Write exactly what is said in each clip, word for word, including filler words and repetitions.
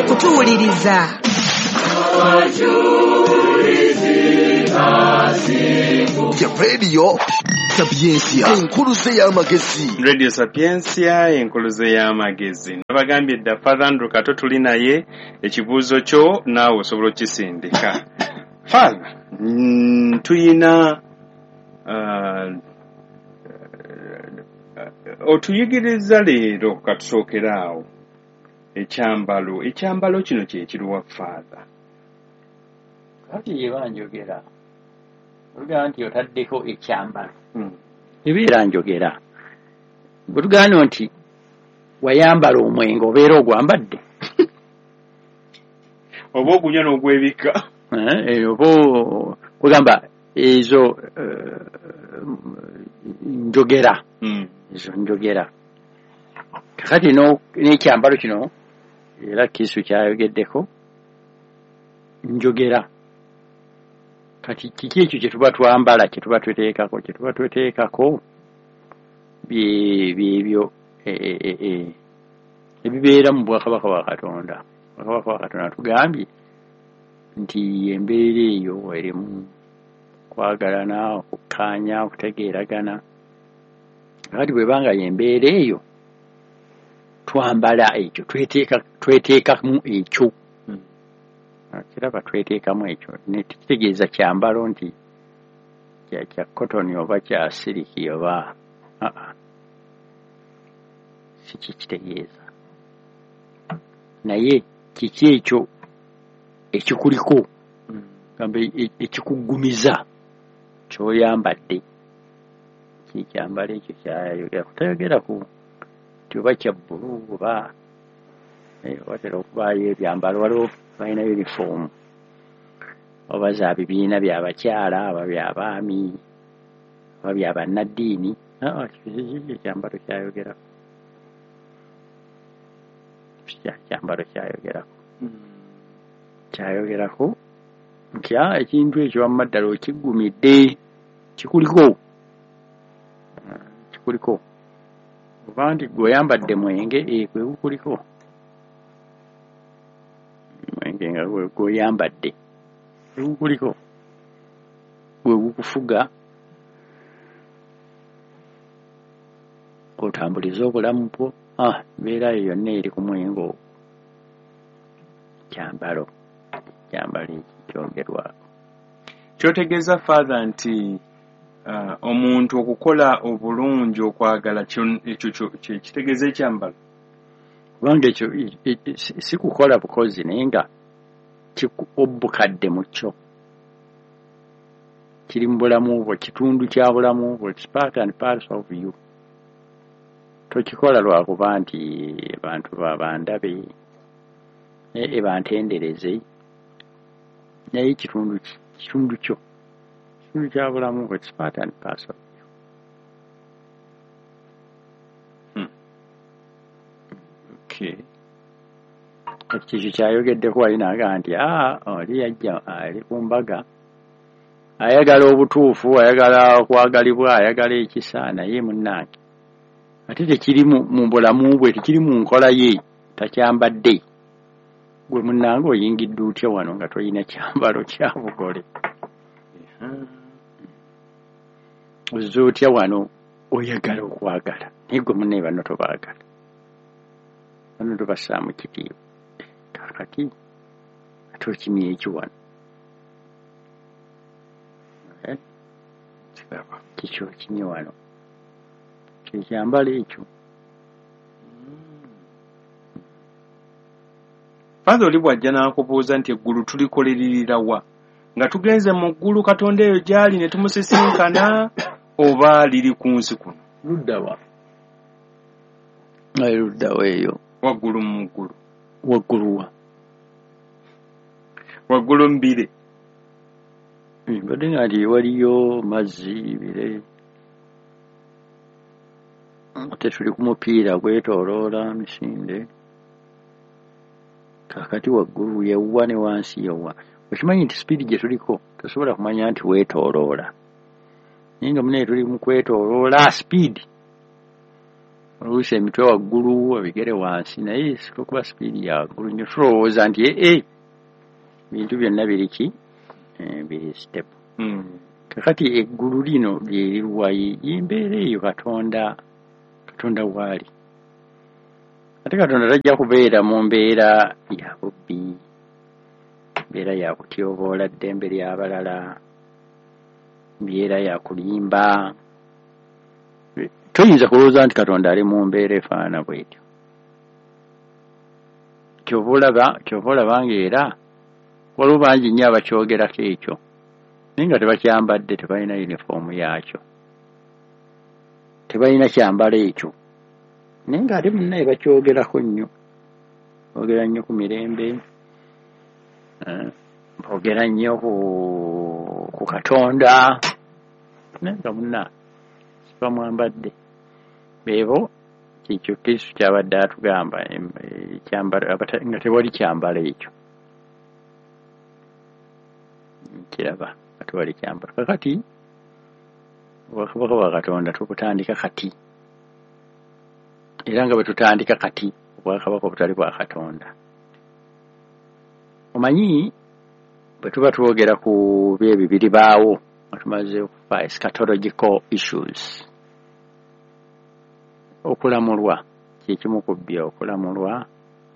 kutuwuliriza. Ya radio Sapiensia enkuluze y'amagezi. Radio Sapiensia enkuluze y'amagezi. Nabagambye dda Father Andrew Kato tuli naye ekibuuzo kyo naawe osobola okisindika. Father, mm, tuyina uh, otuyigiriza leero katusookerawo ekyambalo ekyambalo kino kye kiruwa Father? Kati yebanjogera oluganda nti otaddeko ekyambalo ebeera njogera butugano nti wayambala omwenge obeera ogwambadde oba ogunya n'ogwebika oba kugamba ezo njogera ezo njogera kakati n'ekyambalo kino era Kristo kyayogeddeko njogera kati kiki ekyo kye tuba twambala kye tuba tweteekako kye tuba tweteekako byebyo ebibeera mu bwakabaka bwa Katonda. Bwakabaka bwa Katonda tugambye nti embeera eyo erimu kwagalana okukkaanya okutegeeragana kati bwebanga yembeera eyo twambala ekyo tweteeka tweteekamu ekyo kiraba tweteekamu ekyo nekitegeeza kyambalo nti kya kotoni oba kya siriki oba si kitegeeza naye kiki ekyo ekikuliko gambe ekikugumiza kyoyambadde kikyambalo ekyo kyayogera kutayogera ku nti oba kya bbulu oba watera okubaayo ebyambalo waliwo balina uniform oba za bibiina by'abakyala aba by'abaami oba by'abannaddiini ekyambalo kyayogerako kyambalo kyayogerako kyayogerako nti ekintu ekyo wamma ddala okigumidde kikuliko kikuliko oba nti gweoyambadde mwenge ekwe gukuliko mwenge nga gweoyambadde gukuliko gwe gukufuga otambuliza obulamu bwo mbeera eyo yonna eri ku mwenge ogwo kyambalo kyambalo ekyogerwako kyotegeeza Father nti Uh, omuntu okukola obulungi okwagala ekyo kitegeeza ekyambalo kubanga ekyo si kukola bukozi naye nga obbukadde mu kyo kiri mu bulamu bwo kitundu kya bulamu bwo it's part and parcel of you tokikola lwakuba nti abantu babandabe ebantendereze naye kitundu kitundu kyo Jabulamu with spot and parcel. Hmm. Okay. Ekyo kyayogeddeko walinaga nti ah oli yajja ali ku mbaga ayagala obutuufu ayagala okwagalibwa ayagala ekisa naye munnange ate tekiri mu bulamu bwe tekiri mu nkola ye takyambadde gwe munnange oyingidde otya wano nga toyina kyambalo kya bugole ozze otya wano oyagala okwagala naye gwe munne bano tobaagala bano tobasaamu kitiibwa kakati ate okimye ekyo wano kiraba kikyo okimye wano kyekyambala ekyo Father oli bw'ajja n'akubuuza nti eggulu tulikolererera wa nga tugenze mu ggulu Katonda eyo gyali ne tumusisinkana oba liri ku nsi kuno ludda wa ayi ludda wa eyo waggulu mu ggulu waggulu wa waggulu mbire mbadde nga nti waliyo mazzi bire ate tuli ku mupiira gwetooloola misinde kakati waggulu yewwa ne wansi yewwa okimanyi nti sipiidi gye tuliko tosobola kumanya nti weetooloola naye nga munaye tuli mu kwetooloola sipiidi oluusi emitwe waggulu ebigere wansi naye sikuba sipiidi ya waggulu nnyo tulowooza nti ee bintu byonna biriki biri step kakati eggulu lino lyeriruwayi yimbeera eyo katonda katonda waali ate katonda tajja kubeera mu mbeera ya bubbi mbeera ya kutyoboola ddembe ly'abalala mbeera ya kulimba toyinza kulowooza nti katonda ali mu mbeera efaana bwetyo kyova olaba kyova olaba ng'era waliwo bangi nnyo abakyogerako ekyo naye nga tebakyambadde tebalina yunifoomu yaakyo tebalina kyambalo ekyo naye ng'ate munnaye bakyogerako nnyo boogera nnyo ku mirembe boogera nnyo ku katonda naye nga munna sibamwambadde beebo kyekyo kristo kyabadde atugamba nga tewali kyambalo ekyo kiraba nga tewali kyambalo kakati obwakabaka bwa katonda tukutandika kati era nga bwe tutandika kati obwakabaka obutali bwa katonda omanyi bwe tuba twogera ku byebibiri baawo nga tumaze okufa eschatological issues okulamulwa kyekimu ku byo okulamulwa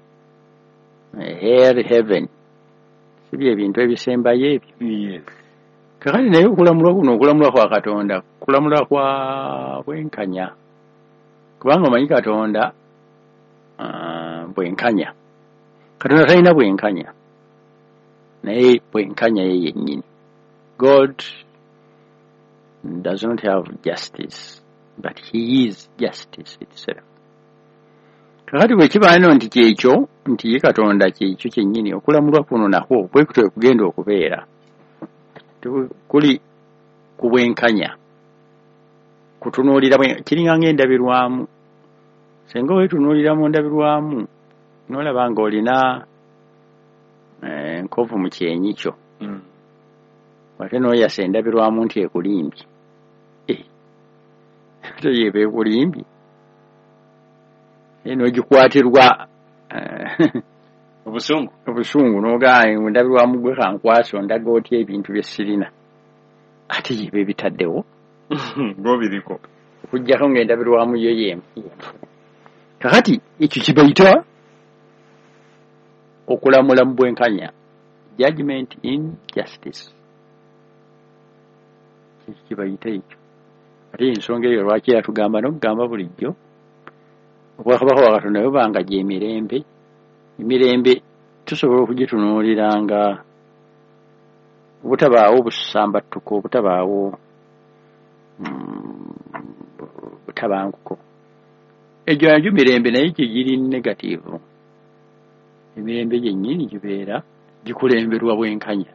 hell heaven sibyo ebintu ebisembayo ebyo kakati naye okulamulwa kuno okulamulwa kwa katonda kulamulwa kwa bwenkanya kubanga omanyi katonda bwenkanya katonda talina bwenkanya naye bwenkanya ye yennyini. God does not have justice but he is justice itself. Kakati bwe kiba nno nti kyekyo nti ye katonda kyekyo kyennyini okulamulwa kuno nakwo bwe kutwe kugenda okubeera kuli kubwenkanya kutunuulira kiringa ng'endabirwamu senga weetunuulira mu ndabirwamu n'olaba ng'olina enkovu mu kyenyi kyo ate n'oyasa endabirwamu nti ekulimbye ate yeeba ekulimbye n'ogikwatirwa obusungu obusungu n'ogaa endabirwamu gwe kankwasa ondaga otya ebintu bye sirina ate yeeba ebitaddewo ng'obiriko okuggyako ng'endabirwamu yo yemu kakati ekyo kibayita okulamula mu bwenkanya judgment in justice kibayita ekyo ate ensonga eyo lwaki yatugamba n'okugamba bulijjo obwakabaka bwa katonda bwebanga gy'emirembe emirembe tusobola okugitunuulira nga obutabaawo busambattuko obutabaawo butabanguko egyo nagyo mirembe naye gyegiri negativu emirembe gyennyini gibeera gikulemberwa bwenkanya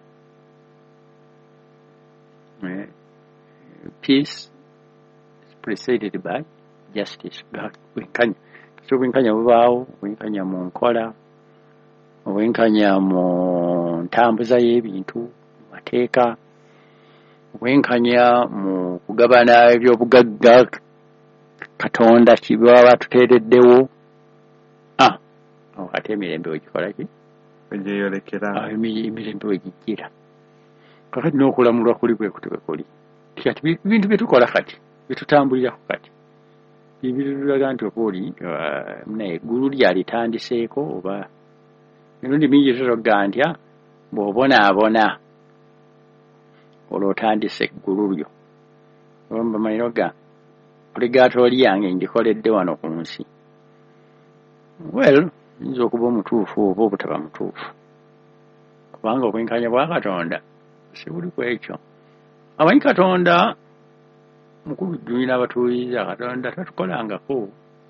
peace is preceded by justice bwenkanya so bwenkanya bubaawo bwenkanya mu nkola obwenkanya mu ntambuza y'ebintu mateeka obwenkanya mu kugabana ebyobugagga katonda kibaba batuteereddewo ah ate emirembe wegikola ki egyeyolekera emirembe wegijjira kakati n'okulamulwa kuli bwe kuti bwe kuli kati bintu bye tukola kati bye tutambulirako kati bibitulaga nti okuli naye eggulu lyalitandiseeko oba emirundi mingi tutoga ntya bw'obonaabona olwo otandise eggulu lyo obamaniro ga oligatooli yange ngikoledde wano ku nsi well yinza okuba omutuufu oba obutaba mutuufu kubanga obwenkanya bwa katonda si buli ku ekyo amanyi katonda mukulu jjunyi n'abatuuliza katonda tatukolangako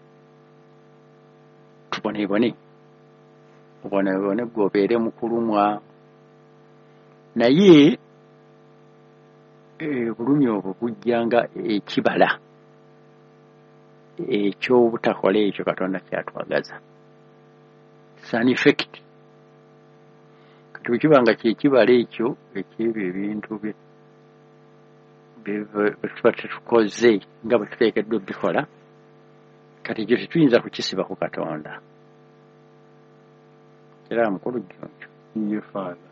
tubonebone obonebone gwobeere mukulumwa naye bulumi obwo bujjanga ekibala ekyobutakola ekyo katonda kyatwagaza san effect kati bwekibanga kyekibala ekyo ekyebyo ebintu bye tuba tetukoze nga bwe tuteekeddwa obikola kati ekyo tetuyinza kukisiba ku Katonda era mukulu jjonjo ye Father.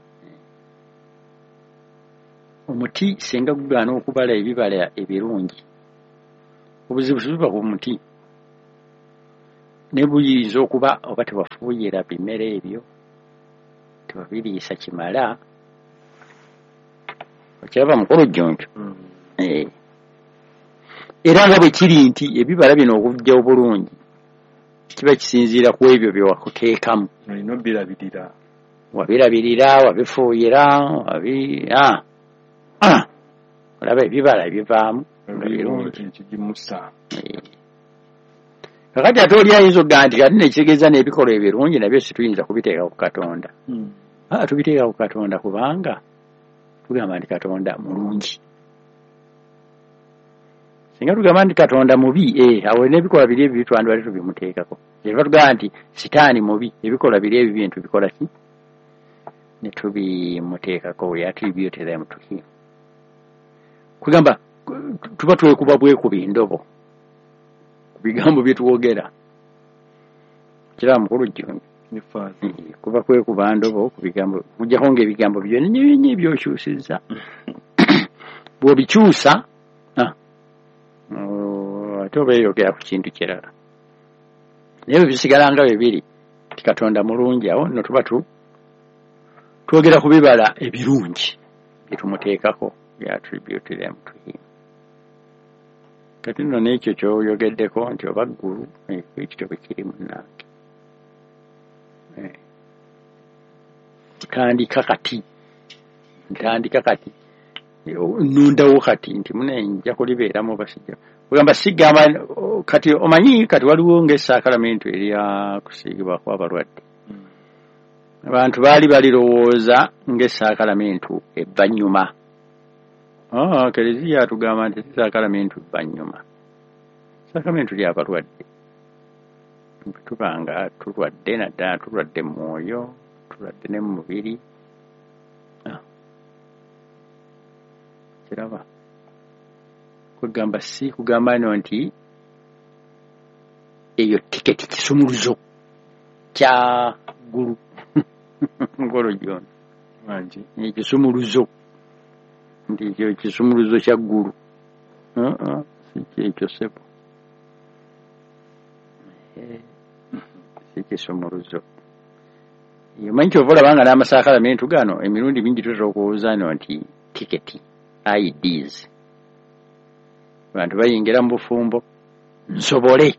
Omuti singa gugaana okubala ebibala ebirungi obuzibu buba ku muti ne buyinza okuba oba tebafuuyira bimera ebyo tebabiriisa kimala okiraba mukulu jjonjo. Mm. Eh. Era nga bwe kiri nti ebibala bino okujja obulungi kiba kisinziira ku ebyo bye wakuteekamu. Olina birabirira. Wabirabirira, wabifuuyira, wabi ah. Ah. Olaba ebibala ebivaamu nga birungi. Ekigimusa. Eh. Kakati ate oli ayinza okugaa nti kati nekitegeeza n'ebikolwa ebirungi nabyo situyinza kubiteeka ku Katonda. Mm. Ah, tubiteeka ku Katonda kubanga tugamba nti Katonda mulungi. Singa tugamba nti Katonda mubi, eh, awo n'ebikolwa biri ebibi twandibadde tubimuteekako. Kyeva tugamba nti sitaani mubi, ebikolwa biri ebibi ntubikola ki? Ne tubimuteekako we attribute them to him. Kugamba tuba twekuba bwekubi ndobo ku bigambo bye tuwogera. Kira mukulu jjonjo. Ye Father. Kuba kwekuba ndobo ku bigambo kujjako ng'ebigambo byo nnyo by'okyusizza. Bw'obikyusa ate oba eyogera ku kintu kirala. Naye bisigala nga bibiri ti Katonda mulungi awo nno tuba tu twogera ku bibala ebirungi bye tumuteekako bya attribute them to him. Kati nno n'ekyo ky'oyogeddeko nti oba ggulu ekyo bwe kiri munnange. Ntandika kati ntandika kati nundawo kati nti mune nja kulibeeramu basijja kugamba sigamba kati omanyi kati waliwo ng'essaakramento erya kusiigibwa kw'abalwadde. Abantu baali balirowooza ng'essaakramento ebbanyuma. Ah, Kereziya tugamba ntiessaakramento ebbanyuma.Essaakramento ly'abalwadde. Tubanga tulwadde naddala tulwadde mu mwoyo tulwadde ne mu mubiri. Kiraba kugamba si kugamba no nti eyo tiketi kisumuluzo kya ggulu ngolo jjon Wangi. ekisumuluzo nti ekyo kisumuluzo kya ggulu. Uh -uh. Si ekyo sebo si kisumuluzo yomanyi kyova olabanga n'amasaakramento gano emirundi mingi tutera okuwuza no nti tiketi I Ds. Abantu bayingira mu bufumbo nsobole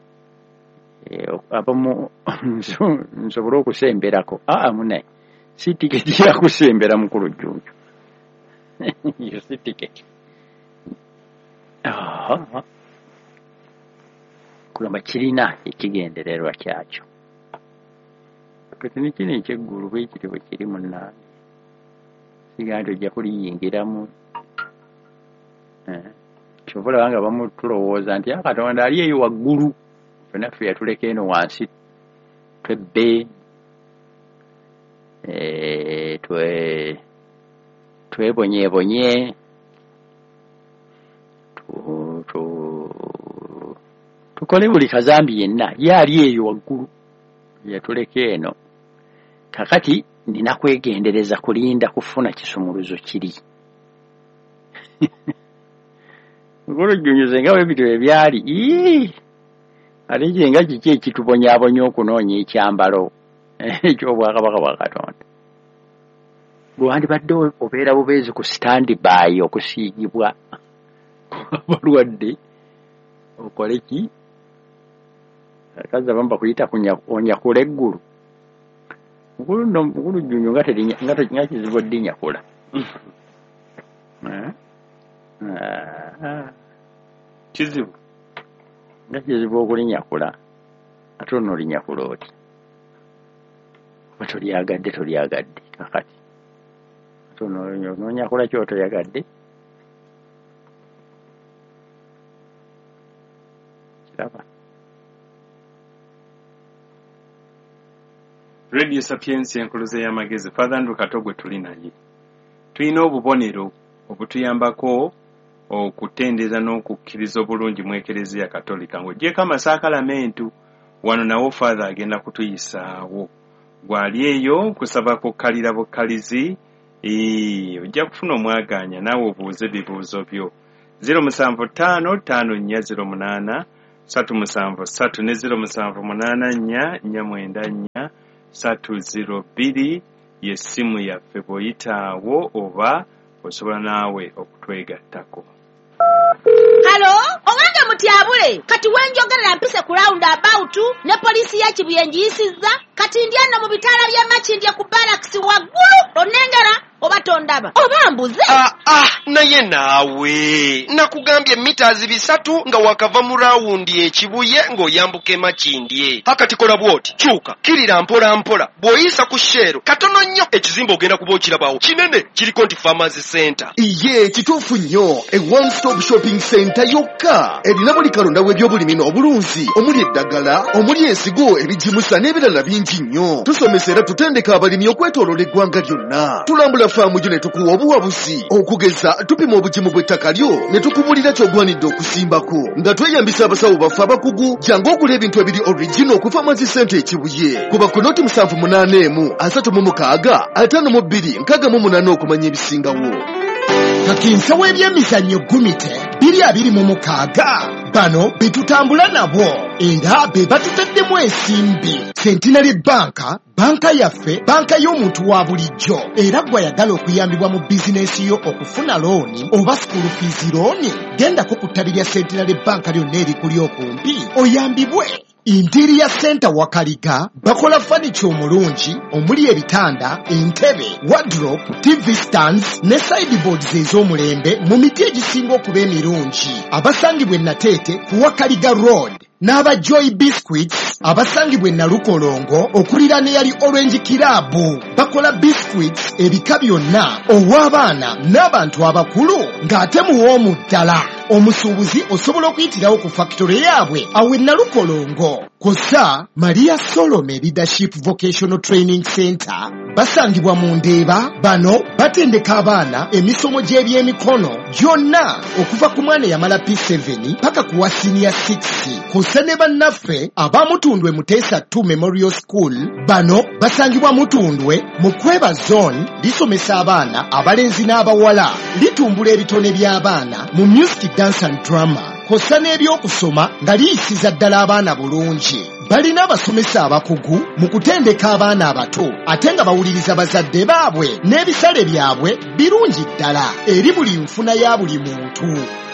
abamu nsobole okusemberako. Ah, munaye si tiketi ya kusembera mukulu jjonjo. Yo si tiketi. Ah, kulamba kirina ekigendererwa kyakyo. Kati ni kino ekyeggulu bwe kiri bwe kiri munnange. Siga nti ojja kuliyingiramu. Kyova olabanga bamu tulowooza nti Katonda ali eyo waggulu ffenna ffe yatuleka eno wansi twebbe twe twebonyeebonye tukole buli kazambi yenna ye ali eyo waggulu yatuleka eno. Kakati nina kwegendereza kulinda kufuna kisumuluzo kiri. Ngolo jjonyoze nga bwe bityo ebyali. Ii! Ate kyenga kiki ekitubonyaabonya okunoonya ekyambalo eky'obwakabaka bwa Katonda. Lwandibadde obeera bubeezi ku stand by okusiigibwa abalwadde okole ki? Akazi abamu bakuyita onyakula eggulu. Mukulu nno mukulu jjonyo nga terinya nga terinya kizibu oddinyakula. Kizibu nga kizibu okulinyakula ate onoolinyakula oti oba tolyagadde tolyagadde kakati ate onoonyakula kyotoyagadde. Kiraba Radio Sapiensi enkuluze y'amagezi. Father Andrew Katogwe tuli naye. Tulina obubonero obutuyambako okutendeza n'okukkiriza obulungi mu Ekereziya Katolika ng'oggyeko amasakalamentu wano nawo Father agenda kutuyisaawo gwali eyo kusaba kukkalira bukkalizi ojja kufuna omwaganya naawe obuuze ebibuuzo byo zero musanvu ttaano ttaano nnya zero munaana satu musanvu ssatu ne zero musanvu munaana nnya nnya mwenda nnya satu zero bbiri y'essimu yaffe bw'oyitaawo oba osobola naawe okutwegattako. Halo, owange mutyabule kati wenjogerera mpise ku round about ne polisi ya Kibuyenji yisizza kati ndiana mu bitala bya Makindye ku barracks waggulu onengera oba tondaba oba mbuze. Ah ah naye naawe nakugambye meters bisatu nga wakava mu round ekibuye ng'oyambuke Makindye hakati kola bwoti kyuka kirira mpola mpola bw'oyisa ku shero katono nnyo ekizimba ogenda kuba okirabawo kinene kiriko nti Farmers Center. Iye kituufu nnyo e one stop shopping center yokka erina buli kalonda w'ebyobulimi n'obulunzi omuli eddagala omuli ensigo ebijimusa n'ebirala bingi nnyo. Tusomesa era tutendeka abalimi okwetooloola eggwanga lyonna. Tulambula faamu gyo ne tukuwa obuwabuzi okugeza tupima obugimu bw'ettaka lyo ne tukubulira ky'ogwanidde okusimbako nga tweyambisa abasawo baffe abakugu jangu ogula ebintu ebiri original okuva Farmers Center ekibuye kuba ku noti musanvu munaana emu asatu mu mukaaga ataano mu bbiri nkaaga mu munaana okumanya ebisingawo. Kakinsa w'ebyemizannyo gumite biri abiri mu mukaaga bano betutambula nabo era be batutaddemu ensimbi. Centenary Banka, banka yaffe, banka y'omuntu wa bulijjo era gwayagala okuyambibwa mu bizinesi yo okufuna looni oba school fees looni gendako ku ttabi lya Centenary Banka lyonna erikuli okumpi oyambibwe. Interior Center Wakaliga bakola furniture omulungi omuli ebitanda, entebe, wardrobe, T V stands ne sideboards ez'omulembe mu miti egisinga okuba emirungi. Abasangibwa e Nateete ku Wakaliga Road n'aba Joy Biscuits abasangibwa e Nalukolongo okuliraana eyali Orange Club bakola biscuits ebika byonna ow'abaana n'abantu abakulu ng'ate muwoomu ddala. Omusuubuzi osobola okuyitirawo ku factory yaabwe awo e Nalukolongo. Kosa Maria Solomon Leadership Vocational Training Center basangibwa mu Ndeeba. Bano batendeka abaana emisomo gy'ebyemikono gyonna okuva ku mwana yamala P seven paka ku wa senior six. Kosa ne bannaffe abamutundwe Muteesa two Memorial School bano basangibwa Mutundwe mu Kweba Zone lisomesa abaana abalenzi n'abawala litumbula ebitone by'abaana mu music, dance and drama. Kosa n'ebyokusoma nga liyisiza ddala abaana bulungi. Balina abasomesa abakugu mu kutendeka abaana abato ate nga bawuliriza bazadde baabwe n'ebisale byabwe birungi ddala eri buli nfuna ya buli muntu.